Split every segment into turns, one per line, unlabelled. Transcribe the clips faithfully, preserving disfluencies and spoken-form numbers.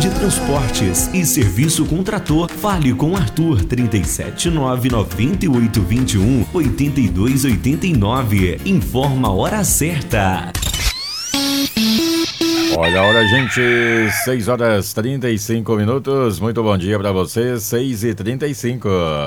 de Transportes e Serviço com Trator, fale com Arthur trinta e sete nove noventa e oito vinte e um oitenta e dois oitenta e nove. Informa a hora certa.
Olha a hora, gente, seis horas trinta e cinco minutos. Muito bom dia para você, seis e trinta e cinco.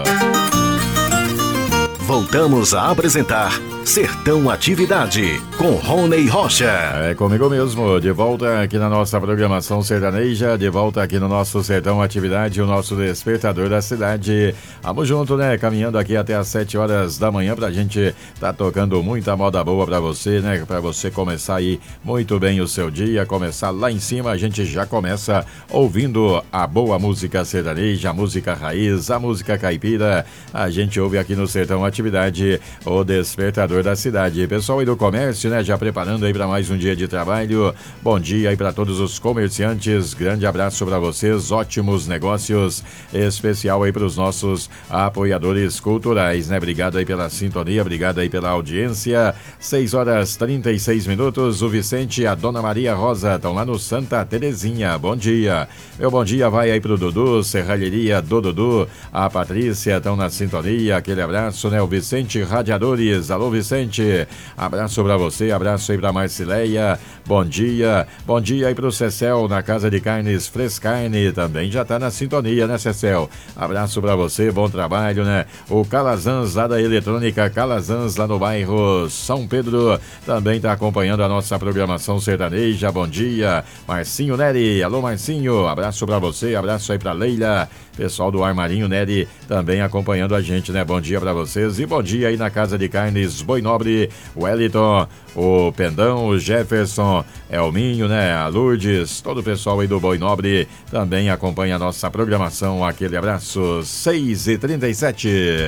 Voltamos a apresentar Sertão Atividade, com Rony Rocha.
É comigo mesmo, de volta aqui na nossa programação sertaneja, de volta aqui no nosso Sertão Atividade, o nosso despertador da cidade. Vamos junto, né? Caminhando aqui até às sete horas da manhã pra gente tá tocando muita moda boa pra você, né? Pra você começar aí muito bem o seu dia, começar lá em cima. A gente já começa ouvindo a boa música sertaneja, a música raiz, a música caipira. A gente ouve aqui no Sertão Atividade, o despertador da cidade. Pessoal aí do comércio, né, já preparando aí para mais um dia de trabalho. Bom dia aí para todos os comerciantes. Grande abraço para vocês. Ótimos negócios. Especial aí para os nossos apoiadores culturais, né? Obrigado aí pela sintonia, obrigado aí pela audiência. seis horas trinta e seis minutos. O Vicente e a Dona Maria Rosa estão lá no Santa Terezinha. Bom dia. Meu bom dia vai aí pro Dudu, Serralheria do Dudu. A Patrícia estão na sintonia. Aquele abraço, né? O Vicente Radiadores. Alô, Vicente. Vicente, abraço pra você, abraço aí pra Marcileia, bom dia, bom dia aí pro Cecel na Casa de Carnes Frescarne, também já tá na sintonia, né, Cecel? Abraço pra você, bom trabalho, né? O Calazans lá da Eletrônica Calazans, lá no bairro São Pedro, também tá acompanhando a nossa programação sertaneja, bom dia, Marcinho Neri, alô Marcinho, abraço pra você, abraço aí pra Leila, pessoal do Armarinho Neri, também acompanhando a gente, né? Bom dia pra vocês e bom dia aí na Casa de Carnes Boi Nobre, o Wellington, o Pendão, o Jefferson, Elminho, né? A Lourdes, todo o pessoal aí do Boi Nobre também acompanha a nossa programação. Aquele abraço, seis e trinta e sete.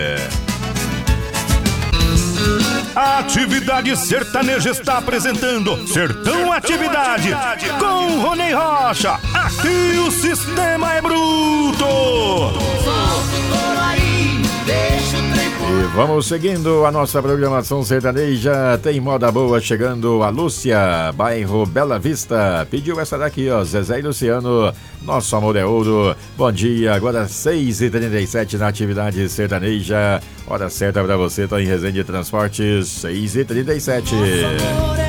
A Atividade Sertaneja está apresentando Sertão Atividade com Rony Rocha. Aqui o sistema é bruto.
E vamos seguindo a nossa programação sertaneja. Tem moda boa chegando. A Lúcia, bairro Bela Vista, pediu essa daqui, ó, Zezé e Luciano, Nosso Amor é Ouro. Bom dia, agora seis e trinta e sete na Atividade Sertaneja. Hora certa pra você, tá em Resende Transportes, seis e trinta e sete.